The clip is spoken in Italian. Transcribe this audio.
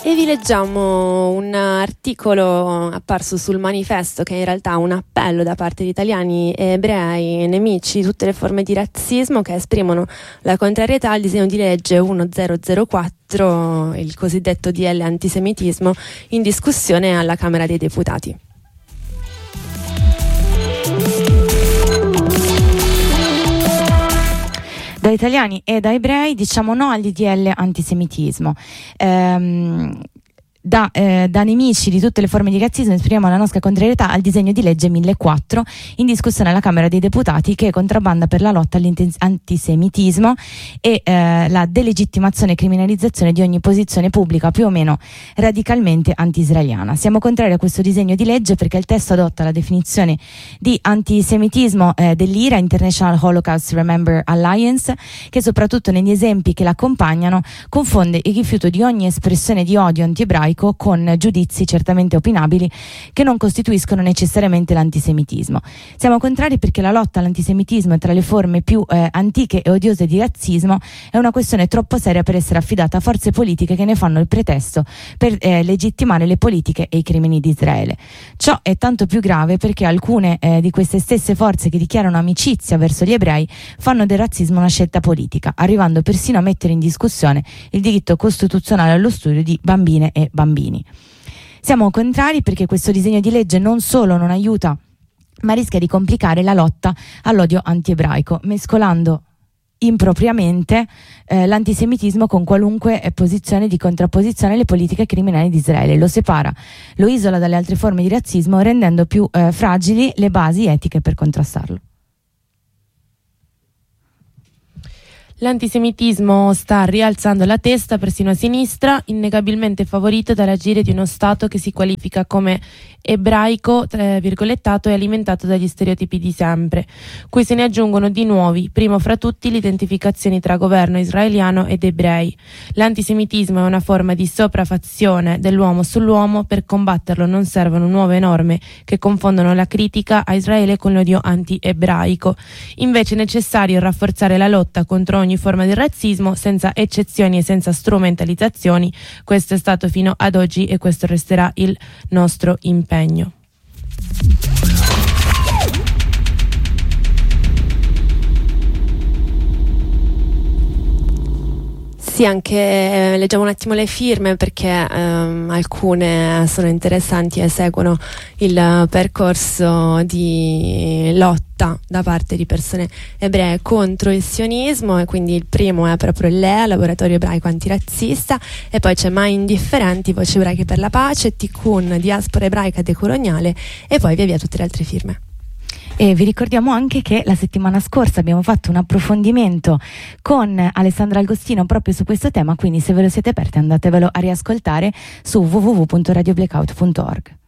E vi leggiamo un articolo apparso sul Manifesto, che è in realtà un appello da parte di italiani e ebrei nemici di tutte le forme di razzismo, che esprimono la contrarietà al disegno di legge 1004, il cosiddetto DL antisemitismo, in discussione alla Camera dei Deputati. Da italiani e da ebrei diciamo no al DDL antisemitismo. Da nemici di tutte le forme di razzismo esprimiamo la nostra contrarietà al disegno di legge 1004 in discussione alla Camera dei Deputati, che contrabbanda per la lotta all'antisemitismo e la delegittimazione e criminalizzazione di ogni posizione pubblica più o meno radicalmente anti-israeliana. Siamo contrari a questo disegno di legge perché il testo adotta la definizione di antisemitismo dell'IRA, International Holocaust Remember Alliance, che soprattutto negli esempi che l'accompagnano confonde il rifiuto di ogni espressione di odio anti-ebraico con giudizi certamente opinabili che non costituiscono necessariamente l'antisemitismo. Siamo contrari perché la lotta all'antisemitismo è tra le forme più antiche e odiose di razzismo, è una questione troppo seria per essere affidata a forze politiche che ne fanno il pretesto per legittimare le politiche e i crimini di Israele. Ciò è tanto più grave perché alcune di queste stesse forze che dichiarano amicizia verso gli ebrei fanno del razzismo una scelta politica, arrivando persino a mettere in discussione il diritto costituzionale allo studio di bambine e bambini. Siamo contrari perché questo disegno di legge non solo non aiuta, ma rischia di complicare la lotta all'odio antiebraico, mescolando impropriamente l'antisemitismo con qualunque posizione di contrapposizione alle politiche criminali di Israele. Lo separa, lo isola dalle altre forme di razzismo, rendendo più fragili le basi etiche per contrastarlo. L'antisemitismo sta rialzando la testa persino a sinistra, innegabilmente favorito dall'agire di uno Stato che si qualifica come ebraico, virgolettato, e alimentato dagli stereotipi di sempre, cui se ne aggiungono di nuovi, primo fra tutti l'identificazione tra governo israeliano ed ebrei. L'antisemitismo è una forma di sopraffazione dell'uomo sull'uomo. Per combatterlo non servono nuove norme che confondono la critica a Israele con l'odio anti-ebraico. Invece è necessario rafforzare la lotta contro ogni forma di razzismo senza eccezioni e senza strumentalizzazioni. Questo è stato fino ad oggi e questo resterà il nostro impegno. Sì, anche leggiamo un attimo le firme perché alcune sono interessanti e seguono il percorso di lotta da parte di persone ebree contro il sionismo, e quindi il primo è proprio il LEA, Laboratorio Ebraico Antirazzista, e poi c'è Mai Indifferenti, Voci Ebraiche per la Pace, Tikkun, Diaspora Ebraica Decoloniale, e poi via via tutte le altre firme. E vi ricordiamo anche che la settimana scorsa abbiamo fatto un approfondimento con Alessandra Agostino proprio su questo tema, quindi se ve lo siete persi andatevelo a riascoltare su www.radioblackout.org.